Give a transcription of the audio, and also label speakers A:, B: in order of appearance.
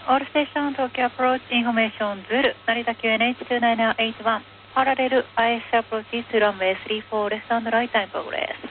A: All station Tokyo approach information Zulu Narita QNH29981 parallel IS approach to runway 34 left and right time progress